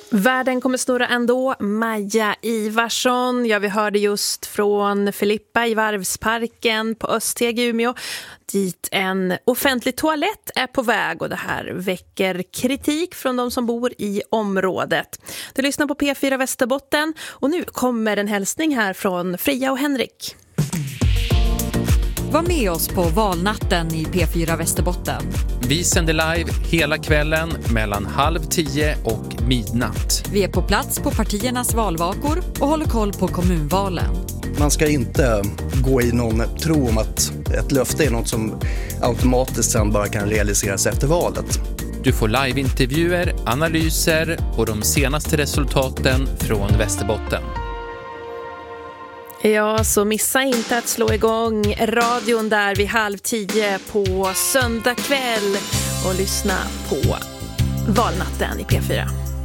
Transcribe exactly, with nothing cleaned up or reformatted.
Världen kommer snurra ändå. Maja Ivarsson. Ja, vi hörde just från Filippa i Varvsparken på Östeg i Umeå. Dit en offentlig toalett är på väg och det här väcker kritik från de som bor i området. Du lyssnar på P fyra Västerbotten och nu kommer en hälsning här från Freja och Henrik. Var med oss på valnatten i P fyra Västerbotten. Vi sänder live hela kvällen mellan halv tio och midnatt. Vi är på plats på partiernas valvakor och håller koll på kommunvalen. Man ska inte gå i någon tro om att ett löfte är något som automatiskt sen bara kan realiseras efter valet. Du får liveintervjuer, analyser och de senaste resultaten från Västerbotten. Ja, så missa inte att slå igång radion där vid halv tio på söndag kväll och lyssna på valnatten i P fyra.